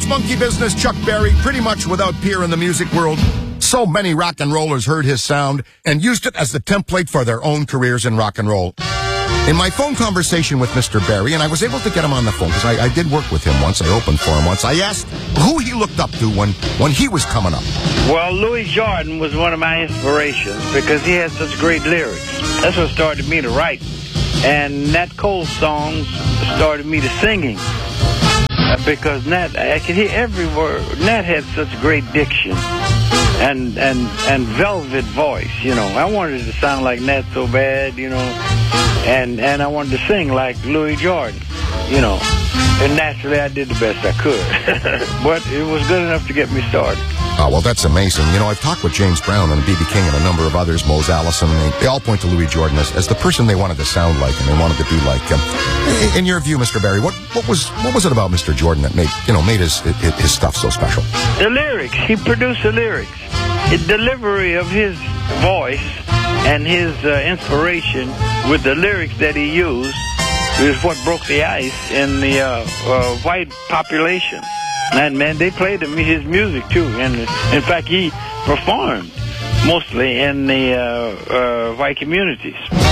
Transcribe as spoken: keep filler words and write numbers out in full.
monkey business, Chuck Berry, pretty much without peer in the music world. So many rock and rollers heard his sound and used it as the template for their own careers in rock and roll. In my phone conversation with Mister Berry, and I was able to get him on the phone because I, I did work with him once, I opened for him once, I asked who he looked up to when, when he was coming up. Well, Louis Jordan was one of my inspirations because he had such great lyrics. That's what started me to write. And Nat Cole's songs started me to singing. Uh, because Nat, I could hear every word. Nat had such great diction and and and velvet voice, you know. I wanted to sound like Nat so bad, you know, and and I wanted to sing like Louis Jordan, you know. And naturally, I did the best I could, but it was good enough to get me started. Oh, well, that's amazing. You know, I've talked with James Brown and B B King and a number of others, Mose Allison, and they, they all point to Louis Jordan as, as the person they wanted to sound like and they wanted to be like. Um, in, in your view, Mister Berry, what, what was what was it about Mister Jordan that made you know made his his, his stuff so special? The lyrics. He produced the lyrics. The delivery of his voice and his uh, inspiration with the lyrics that he used is what broke the ice in the uh, uh, white population. And, man, they played his music, too. And, in fact, he performed mostly in the uh, uh, white communities.